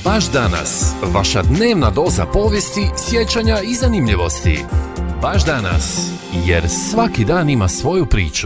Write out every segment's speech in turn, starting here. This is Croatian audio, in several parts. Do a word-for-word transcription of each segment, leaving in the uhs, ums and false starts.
Baš danas, vaša dnevna doza povijesti, sjećanja i zanimljivosti. Baš danas, jer svaki dan ima svoju priču.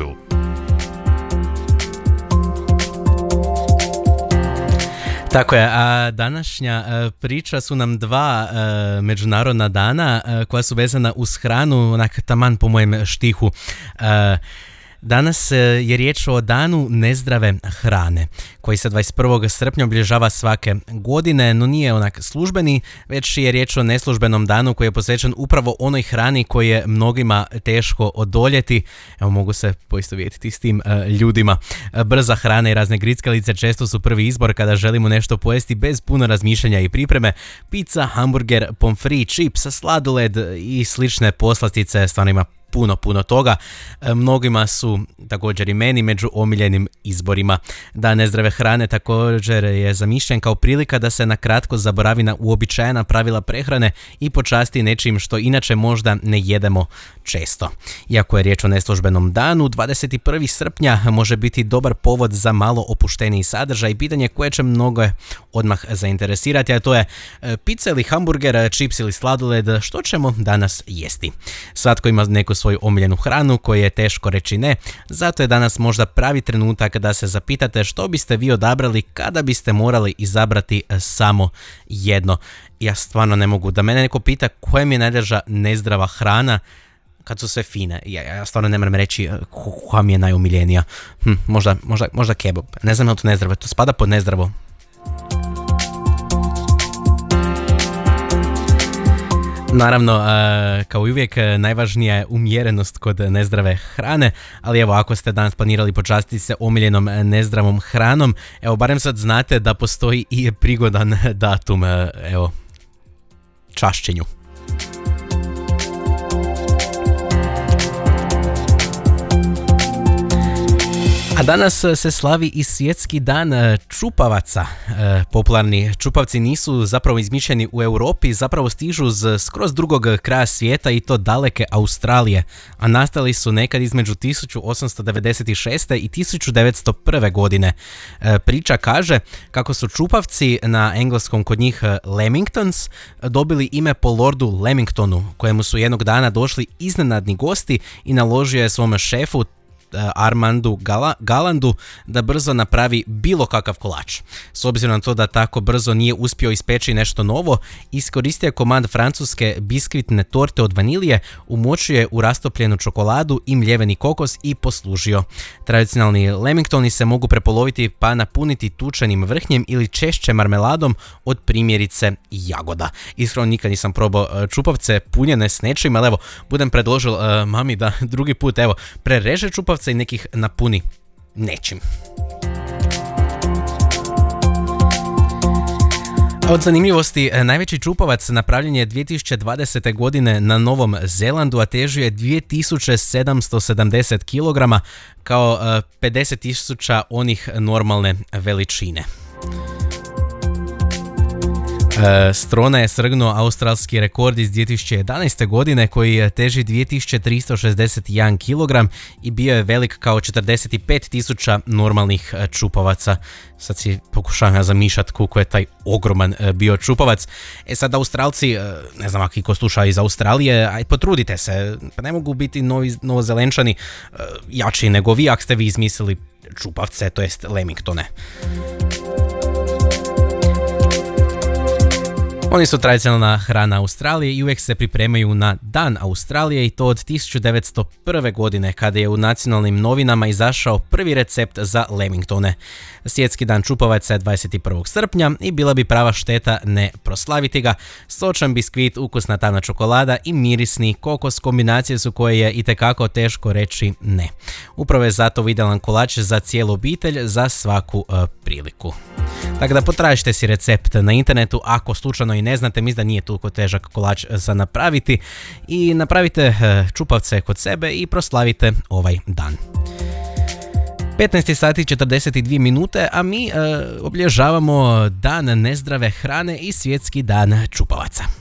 Tako je, a današnja a, priča su nam dva a, međunarodna dana a, koja su vezana uz hranu, onak taman po mojem štihu. A, Danas je riječ o danu nezdrave hrane, koji se dvadeset prvog srpnja obilježava svake godine, no nije onak službeni, već je riječ o neslužbenom danu koji je posvećen upravo onoj hrani koji je mnogima teško odoljeti. Evo, mogu se poistovjetiti s tim uh, ljudima. Brza hrana i razne grickalice često su prvi izbor kada želimo nešto pojesti bez puno razmišljanja i pripreme. Pizza, hamburger, pomfri, čips, sladoled i slične poslastice, stvarno ima puno, puno toga. Mnogima su također i meni među omiljenim izborima. Dan nezdrave hrane također je zamišljen kao prilika da se na kratko zaboravi na uobičajena pravila prehrane i počasti nečim što inače možda ne jedemo često. Iako je riječ o neslužbenom danu, dvadeset prvog srpnja može biti dobar povod za malo opušteniji sadržaj i pitanje koje će mnogo odmah zainteresirati, a to je pizza ili hamburger, čips ili sladoled, što ćemo danas jesti. Svatko ima neku svoju omiljenu hranu koju je teško reći ne, zato je danas možda pravi trenutak da se zapitate što biste vi odabrali kada biste morali izabrati samo jedno. Ja stvarno ne mogu, da mene neko pita koja mi je najdraža nezdrava hrana kad su sve fine. Ja, ja stvarno ne moram reći koja mi je najomiljenija. Hm, možda, možda, možda kebab. Ne znam je li to nezdravo, to spada pod nezdravo. Naravno, kao i uvijek, najvažnija je umjerenost kod nezdrave hrane, ali evo, ako ste danas planirali počastiti se omiljenom nezdravom hranom, evo, barem sad znate da postoji i prigodan datum, evo, čašćenju. A danas se slavi i svjetski dan čupavaca. E, popularni čupavci nisu zapravo izmišljeni u Europi, zapravo stižu z skroz drugog kraja svijeta i to daleke Australije, a nastali su nekad između tisuću osamsto devedeset šeste i tisuću devetsto prve godine. E, priča kaže kako su čupavci, na engleskom kod njih Lamingtons, dobili ime po lordu Lamingtonu, kojemu su jednog dana došli iznenadni gosti i naložio je svom šefu Armandu Gala, Galandu da brzo napravi bilo kakav kolač. S obzirom na to da tako brzo nije uspio ispeći nešto novo, iskoristio je komad francuske biskvitne torte od vanilije, umočio je u rastopljenu čokoladu i mljeveni kokos i poslužio. Tradicionalni Lamingtoni se mogu prepoloviti pa napuniti tučenim vrhnjem ili češće marmeladom od primjerice jagoda. Iskreno nikad nisam probao čupavce punjene s nečim, ali evo, budem predložil uh, mami da drugi put, evo, prereže čupavce i nekih napuni nečim. Od zanimljivosti, najveći čupavac napravljen je dvije tisuće dvadesete. godine na Novom Zelandu, a težio je dvije tisuće sedamsto sedamdeset kilograma, kao pedeset tisuća onih normalne veličine. Strona je svrgnuo australski rekord iz dvije tisuće jedanaeste. godine koji teži dvije tisuće tristo šezdeset jedan kilogram i bio je velik kao četrdeset pet tisuća normalnih čupavaca. Sad si pokušavam ja zamišljati koliko je taj ogroman bio čupavac. E sad, Australci, ne znam ako sluša iz Australije, aj potrudite se, pa ne mogu biti novi, novozelenčani jači nego vi ako ste vi izmislili čupavce, to jest Lamingtone. Oni su tradicionalna hrana Australije i uvijek se pripremaju na Dan Australije, i to od tisuću devetsto prve. godine kada je u nacionalnim novinama izašao prvi recept za Lamingtone. Svjetski dan čupavaca je dvadeset prvog srpnja i bila bi prava šteta ne proslaviti ga. Sočan biskvit, ukusna tamna čokolada i mirisni kokos kombinacije su koje je itekako teško reći ne. Upravo je zato idealan kolač za cijelu obitelj za svaku uh, priliku. Tako da potražite si recept na internetu ako slučajno i ne znate, mislim da nije toliko težak kolač za napraviti, i napravite čupavce kod sebe i proslavite ovaj dan. petnaest sati četrdeset dvije minute, a mi e, obilježavamo dan nezdrave hrane i svjetski dan čupavaca.